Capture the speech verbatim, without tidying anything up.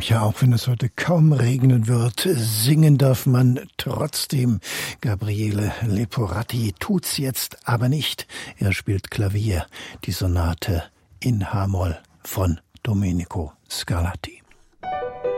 Ja, auch wenn es heute kaum regnen wird, singen darf man trotzdem. Gabriele Leporati tut's jetzt aber nicht. Er spielt Klavier, die Sonate in H-Moll von Domenico Scarlatti.